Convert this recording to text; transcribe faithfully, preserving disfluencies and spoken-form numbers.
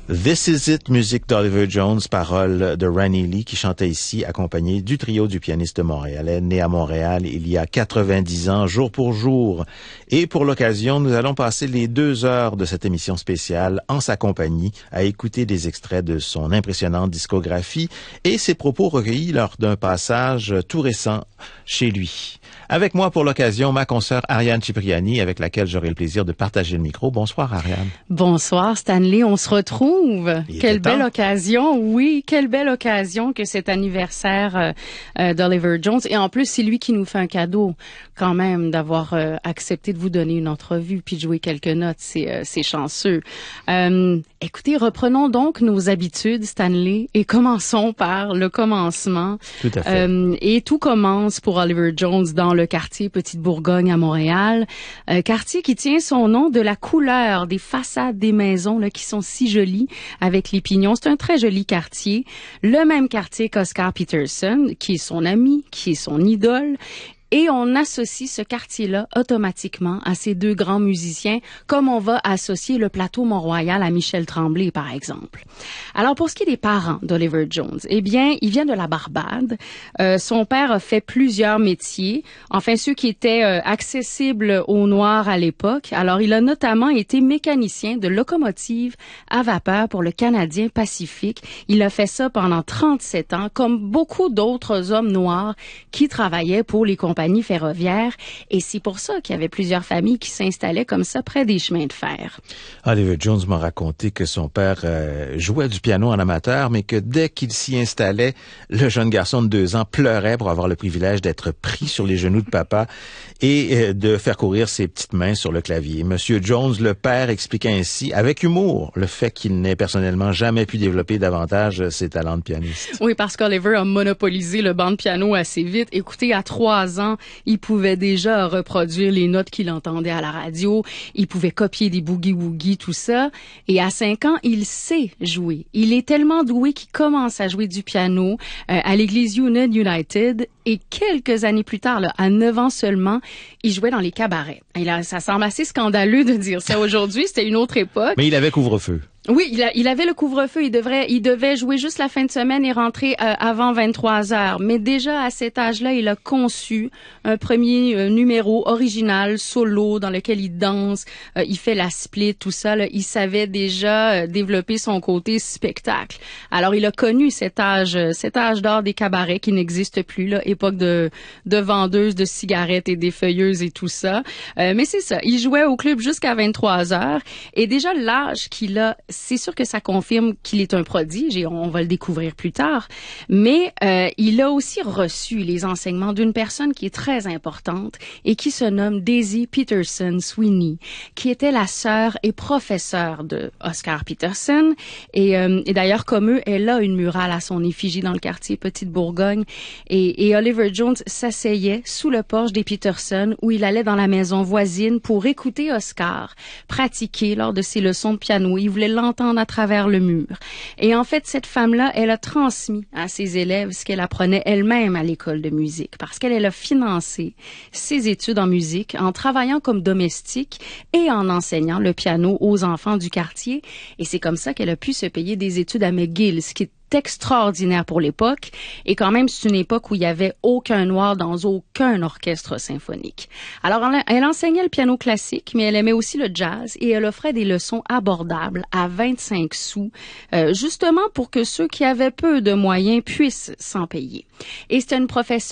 This Is It, musique d'Oliver Jones, paroles de Ronnie Lee qui chantait ici, accompagné du trio du pianiste montréalais, né à Montréal il y a quatre-vingt-dix ans, jour pour jour. Et pour l'occasion, nous allons passer les deux heures de cette émission spéciale en sa compagnie à écouter des extraits de son impressionnante discographie et ses propos recueillis lors d'un passage tout récent chez lui. Avec moi pour l'occasion, ma consoeur Ariane Cipriani, avec laquelle j'aurai le plaisir de partager le micro. Bonsoir Ariane. Bonsoir Stanley, on se retrouve. Il Quelle belle temps. occasion, oui, quelle belle occasion que cet anniversaire euh, euh, d'Oliver Jones. Et en plus, c'est lui qui nous fait un cadeau quand même d'avoir euh, accepté de vous donner une entrevue puis de jouer quelques notes. C'est, euh, c'est chanceux. Euh, écoutez, reprenons donc nos habitudes, Stanley, et commençons par le commencement. Tout à fait. Euh, et tout commence pour Oliver Jones dans le quartier Petite-Bourgogne à Montréal, euh, quartier qui tient son nom de la couleur des façades des maisons là, qui sont si jolies avec les pignons. C'est un très joli quartier, le même quartier qu'Oscar Peterson, qui est son ami, qui est son idole. Et on associe ce quartier-là automatiquement à ces deux grands musiciens, comme on va associer le plateau Mont-Royal à Michel Tremblay, par exemple. Alors, pour ce qui est des parents d'Oliver Jones, eh bien, il vient de la Barbade. Euh, son père a fait plusieurs métiers, enfin ceux qui étaient euh, accessibles aux Noirs à l'époque. Alors, il a notamment été mécanicien de locomotive à vapeur pour le Canadien Pacifique. Il a fait ça pendant trente-sept ans, comme beaucoup d'autres hommes noirs qui travaillaient pour les compagnies ferroviaire, et c'est pour ça qu'il y avait plusieurs familles qui s'installaient comme ça près des chemins de fer. Oliver Jones m'a raconté que son père euh, jouait du piano en amateur, mais que dès qu'il s'y installait, le jeune garçon de deux ans pleurait pour avoir le privilège d'être pris sur les genoux de papa et euh, de faire courir ses petites mains sur le clavier. Monsieur Jones, le père, expliquait ainsi, avec humour, le fait qu'il n'ait personnellement jamais pu développer davantage ses talents de pianiste. Oui, parce qu'Oliver a monopolisé le banc de piano assez vite. Écoutez, à trois ans, il pouvait déjà reproduire les notes qu'il entendait à la radio. Il pouvait copier des boogie-woogie, tout ça. Et à cinq ans, il sait jouer. Il est tellement doué qu'il commence à jouer du piano euh, à l'église Union United. Et quelques années plus tard, là, à neuf ans seulement, il jouait dans les cabarets. Et là, ça semble assez scandaleux de dire ça aujourd'hui. C'était une autre époque. Mais il avait couvre-feu. Oui, il, a, il avait le couvre-feu. Il devrait, il devait jouer juste la fin de semaine et rentrer euh, avant vingt-trois heures. Mais déjà à cet âge-là, il a conçu un premier euh, numéro original, solo, dans lequel il danse, euh, il fait la split, tout ça. Là. Il savait déjà euh, développer son côté spectacle. Alors, il a connu cet âge, cet âge d'or des cabarets qui n'existe plus, là, époque de, de vendeuses de cigarettes et d'effeuilleuses et tout ça. Euh, mais c'est ça. Il jouait au club jusqu'à vingt-trois heures. Et déjà l'âge qu'il a, c'est sûr que ça confirme qu'il est un prodige et on va le découvrir plus tard. Mais euh, il a aussi reçu les enseignements d'une personne qui est très importante et qui se nomme Daisy Peterson Sweeney, qui était la sœur et professeure de Oscar Peterson. Et, euh, et d'ailleurs, comme eux, elle a une murale à son effigie dans le quartier Petite-Bourgogne. Et, et Oliver Jones s'asseyait sous le porche des Peterson où il allait dans la maison voisine pour écouter Oscar pratiquer lors de ses leçons de piano. Il voulait l'entendre à travers le mur. Et en fait, cette femme-là, elle a transmis à ses élèves ce qu'elle apprenait elle-même à l'école de musique, parce qu'elle elle a financé ses études en musique en travaillant comme domestique et en enseignant le piano aux enfants du quartier. Et c'est comme ça qu'elle a pu se payer des études à McGill, ce qui est extraordinaire pour l'époque. Et quand même, c'est une époque où il y avait aucun noir dans aucun orchestre symphonique. Alors, elle enseignait le piano classique, mais elle aimait aussi le jazz et elle offrait des leçons abordables à vingt-cinq sous, euh, justement pour que ceux qui avaient peu de moyens puissent s'en payer. Et c'était une professeure